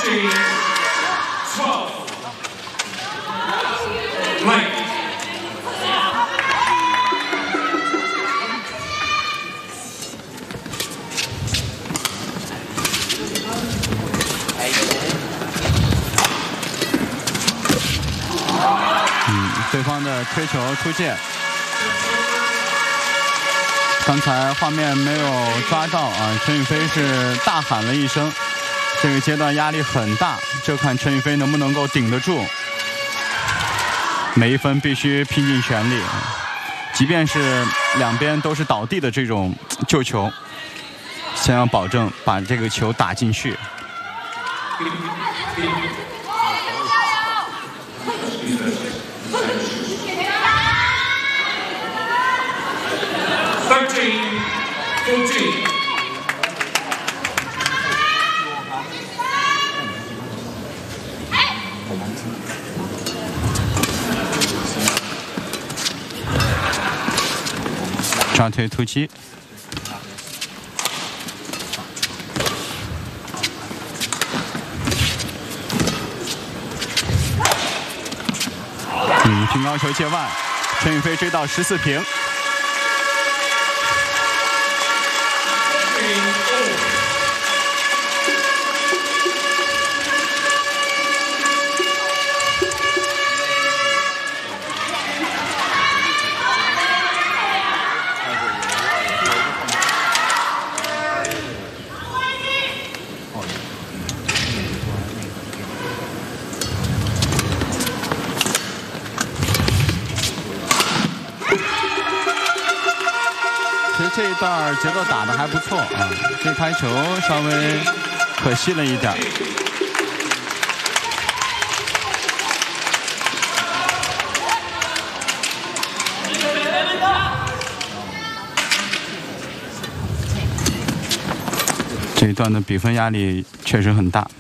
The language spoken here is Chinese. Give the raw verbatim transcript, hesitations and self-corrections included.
嗯，对方的推球出界。 刚才画面没有抓到啊，陈雨菲是大喊了一声，这个阶段压力很大，就看陈雨菲能不能够顶得住。每一分必须拼尽全力，即便是两边都是倒地的这种救球，先要保证把这个球打进去。 thirteen fourteen. 抓推突击，嗯，平高球界外，陈雨菲追到十四平。 这一段节奏打得还不错啊，这拍球稍微可惜了一点。这一段的比分压力确实很大。